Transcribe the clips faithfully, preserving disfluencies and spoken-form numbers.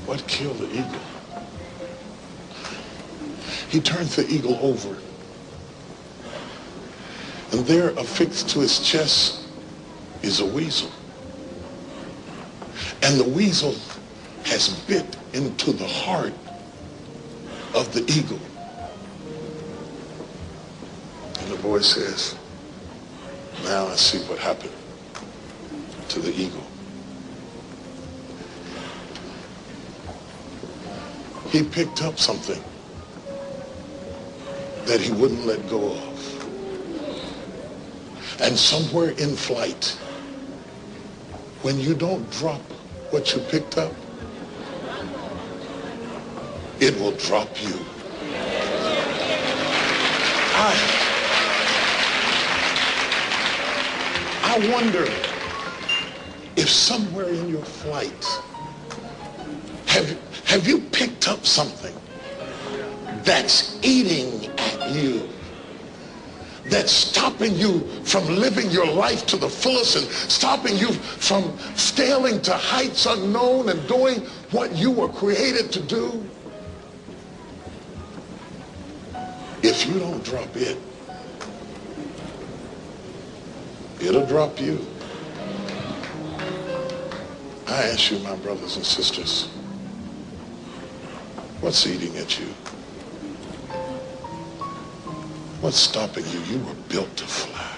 What killed the eagle? He turns the eagle over, and there affixed to his chest is a weasel. And the weasel has bit into the heart of the eagle. And the boy says, now I see what happened to the eagle. He picked up something that he wouldn't let go of. And somewhere in flight, when you don't drop what you picked up, it will drop you. I, I wonder if somewhere in your flight, have, have you picked up something that's eating at you, that's stopping you from living your life to the fullest and stopping you from scaling to heights unknown and doing what you were created to do? If you don't drop it, it'll drop you. I ask you, my brothers and sisters, what's eating at you? What's stopping you? You were built to fly.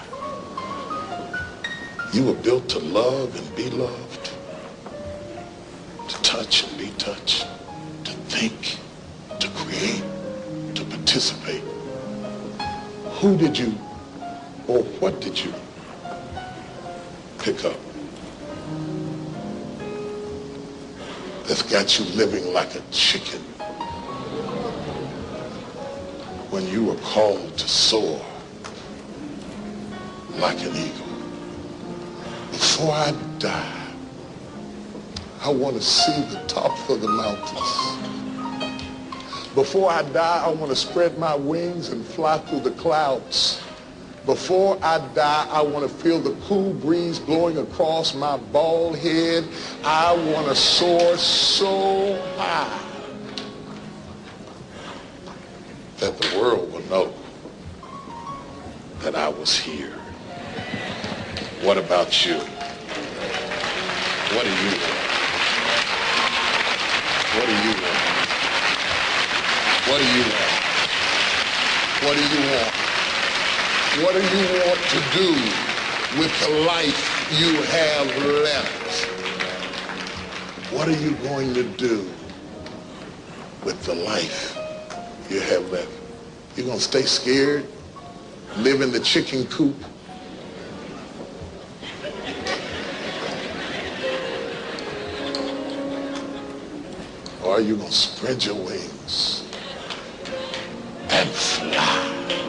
You were built to love and be loved, to touch and be touched, to think, to create, to participate. Who did you, or what did you pick up that's got you living like a chicken when you were called to soar like an eagle? Before I die, I want to see the tops of the mountains. Before I die, I want to spread my wings and fly through the clouds. Before I die, I want to feel the cool breeze blowing across my bald head. I want to soar so high that the world will know that I was here. What about you? What do you want? What do you want? What do you want? What do you want? What do you want to do with the life you have left? What are you going to do with the life you have left? You're going to stay scared, live in the chicken coop, or are you going to spread your wings and fly?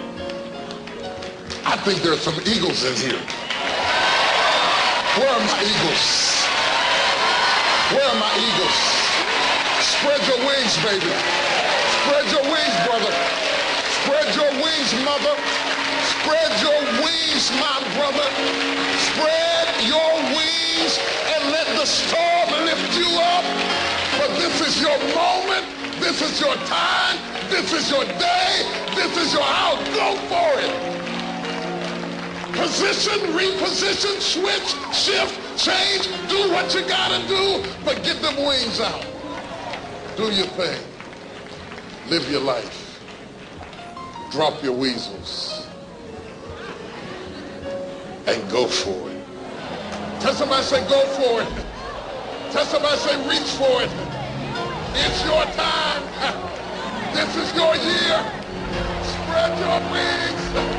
I think there are some eagles in here. Where are my eagles? Where are my eagles? Spread your wings, baby. Spread your wings, brother. Spread your wings, mother. Spread your wings, my brother. Spread your wings and let the storm lift you up. But this is your moment. This is your time. This is your day. This is your hour. Go for it. Position, reposition, switch, shift, change. Do what you gotta do, but get them wings out. Do your thing. Live your life. Drop your weasels and go for it. Tell somebody, say, go for it. Tell somebody, say, reach for it. It's your time. This is your year. Spread your wings.